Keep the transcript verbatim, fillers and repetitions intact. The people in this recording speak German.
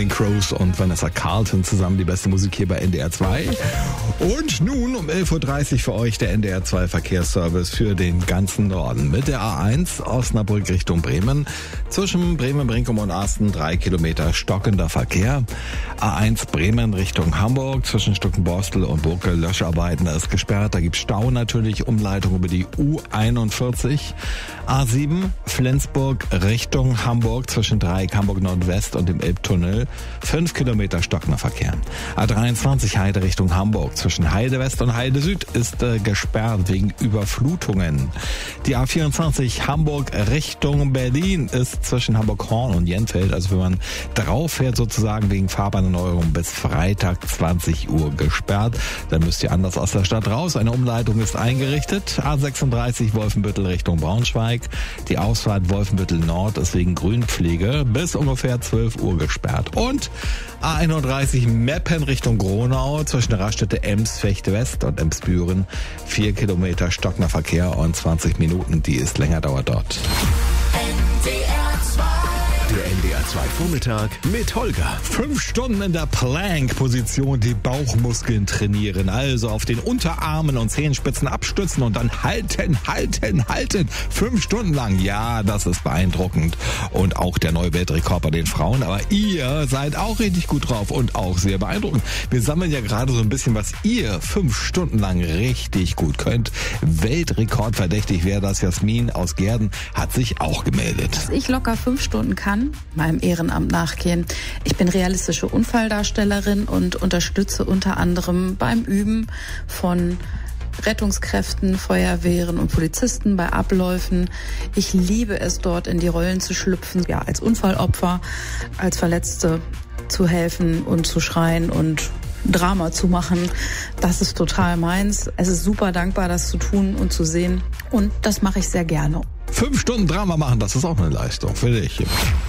Crows und Vanessa Carlton zusammen die beste Musik hier bei N D R zwei. Und nun um elf Uhr dreißig für euch der N D R zwei Verkehrsservice für den ganzen Norden. Mit der A eins Osnabrück Richtung Bremen. Zwischen Bremen, Brinkum und Asten drei Kilometer stockender Verkehr. A eins Bremen Richtung Hamburg. Zwischen Stuckenborstel und Burke Löscharbeiten ist gesperrt. Da gibt es Stau natürlich. Umleitung über die U einundvierzig. A sieben Flensburg Richtung Hamburg. Zwischen Dreieck Hamburg Nordwest und dem Elbtunnel. fünf Kilometer stockender Verkehr. A dreiundzwanzig Heide Richtung Hamburg. Zwischen Heide West und Heide Süd ist äh, gesperrt wegen Überflutungen. Die A vierundzwanzig Hamburg Richtung Berlin ist zwischen Hamburg-Horn und Jenfeld, also wenn man drauf fährt sozusagen wegen Fahrbahnerneuerung bis Freitag zwanzig Uhr gesperrt. Dann müsst ihr anders aus der Stadt raus. Eine Umleitung ist eingerichtet. A sechsunddreißig Wolfenbüttel Richtung Braunschweig. Die Ausfahrt Wolfenbüttel Nord ist wegen Grünpflege bis ungefähr zwölf Uhr gesperrt. Und A einunddreißig Meppen Richtung Gronau zwischen der Raststätte Ems-Fecht West und Ems-Büren. Vier Kilometer stockender Verkehr und zwanzig Minuten, die ist länger dauert dort. Der N D R zwei Vormittag mit Holger. Fünf Stunden in der Plank-Position die Bauchmuskeln trainieren. Also auf den Unterarmen und Zehenspitzen abstützen und dann halten, halten, halten. Fünf Stunden lang. Ja, das ist beeindruckend. Und auch der neue Weltrekord bei den Frauen. Aber ihr seid auch richtig gut drauf und auch sehr beeindruckend. Wir sammeln ja gerade so ein bisschen, was ihr fünf Stunden lang richtig gut könnt. Weltrekordverdächtig wäre das. Jasmin aus Gehrden hat sich auch gemeldet. Dass ich locker fünf Stunden kann, meinem Ehrenamt nachgehen. Ich bin realistische Unfalldarstellerin und unterstütze unter anderem beim Üben von Rettungskräften, Feuerwehren und Polizisten bei Abläufen. Ich liebe es, dort in die Rollen zu schlüpfen, ja, als Unfallopfer, als Verletzte zu helfen und zu schreien und Drama zu machen. Das ist total meins. Es ist super dankbar, das zu tun und zu sehen. Und das mache ich sehr gerne. Fünf Stunden Drama machen, das ist auch eine Leistung für dich.